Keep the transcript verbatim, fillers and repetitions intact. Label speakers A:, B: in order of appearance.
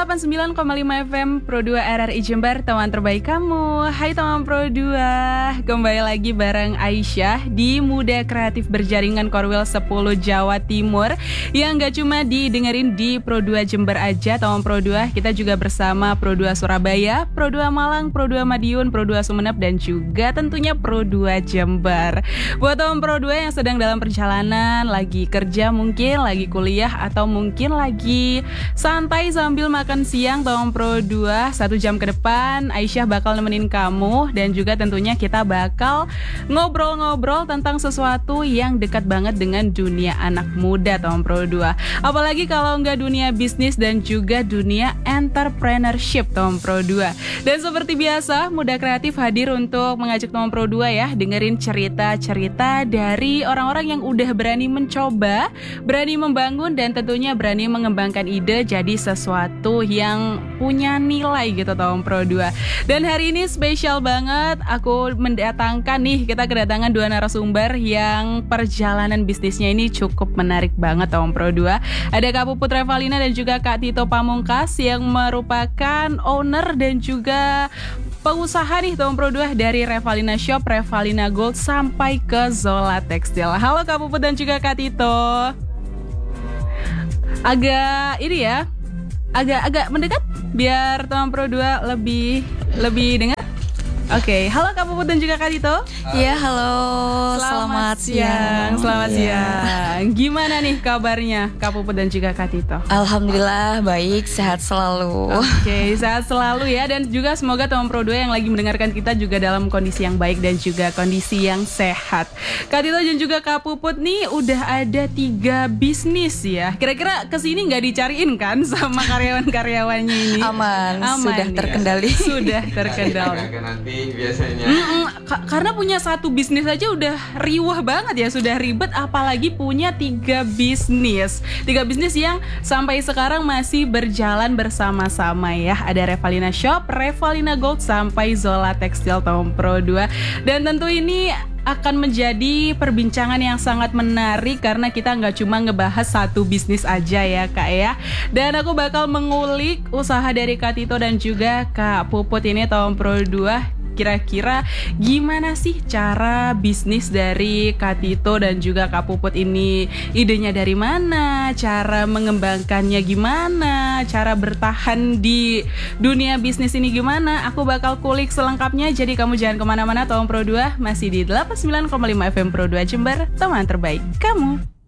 A: delapan puluh sembilan koma lima F M Pro dua R R I Jember, teman terbaik kamu. Hai teman Pro dua, kembali lagi bareng Aisyah di Muda Kreatif Berjaringan Korwil sepuluh Jawa Timur, yang gak cuma didengerin di Pro dua Jember aja teman Pro dua. Kita juga bersama Pro dua Surabaya, Pro dua Malang, Pro dua Madiun, Pro dua Sumeneb, dan juga tentunya Pro dua Jember. Buat teman Pro dua yang sedang dalam perjalanan, lagi kerja mungkin, lagi kuliah, atau mungkin lagi santai sambil makan siang teman Pro dua, satu jam ke depan Aisyah bakal nemenin kamu, dan juga tentunya kita bakal ngobrol-ngobrol tentang sesuatu yang dekat banget dengan dunia anak muda teman Pro dua. Apalagi kalau nggak dunia bisnis dan juga dunia entrepreneurship teman Pro dua. Dan seperti biasa, Muda Kreatif hadir untuk mengajak teman Pro dua ya, dengerin cerita-cerita dari orang-orang yang udah berani mencoba, berani membangun, dan tentunya berani mengembangkan ide jadi sesuatu yang punya nilai gitu tahun Pro dua. Dan hari ini spesial banget, aku mendatangkan nih, kita kedatangan dua narasumber yang perjalanan bisnisnya ini cukup menarik banget tahun Pro dua. Ada Kak Puput Revalina dan juga Kak Tito Pamungkas yang merupakan owner dan juga pengusaha nih tahun Pro dua dari Revalina Shop, Revalina Gold, sampai ke Zola Tekstil. Halo Kak Puput dan juga Kak Tito. Agak ini ya, agak-agak mendekat biar teman Pro dua lebih lebih dengar. Oke, okay. Halo Kak Puput dan juga Kak Tito.
B: Iya, halo.
A: Selamat,
B: Selamat
A: siang.
B: siang.
A: Selamat
B: ya.
A: siang. Gimana nih kabarnya Kak Puput dan juga Kak Tito?
B: Alhamdulillah baik, sehat selalu.
A: Oke, okay, sehat selalu ya, dan juga semoga teman Pro dua yang lagi mendengarkan kita juga dalam kondisi yang baik dan juga kondisi yang sehat. Kak Tito dan juga Kak Puput nih udah ada tiga bisnis ya. Kira-kira kesini nggak dicariin kan sama karyawan-karyawannya ini?
B: Aman,
A: Aman
B: sudah
A: ya.
B: terkendali.
A: Sudah terkendali.
C: Nanti biasanya.
A: Ka- karena punya satu bisnis aja udah riwah banget ya, sudah ribet, apalagi punya tiga bisnis. Tiga bisnis yang sampai sekarang masih berjalan bersama-sama ya. Ada Revalina Shop, Revalina Gold, sampai Zola Tekstil tahun Pro dua. Dan tentu ini akan menjadi perbincangan yang sangat menarik karena kita nggak cuma ngebahas satu bisnis aja ya Kak ya. Dan aku bakal mengulik usaha dari Kak Tito dan juga Kak Puput ini tahun Pro dua. Kira-kira gimana sih cara bisnis dari Kak Tito dan juga Kak Puput ini? Idenya dari mana? Cara mengembangkannya gimana? Cara bertahan di dunia bisnis ini gimana? Aku bakal kulik selengkapnya, jadi kamu jangan kemana-mana tahun Pro dua. Masih di delapan puluh sembilan koma lima F M Pro dua Jember, teman terbaik kamu.